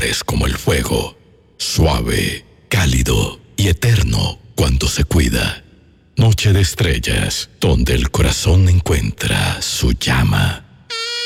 amor es como el fuego, suave, cálido y eterno cuando se cuida. Noche de estrellas, donde el corazón encuentra su llama.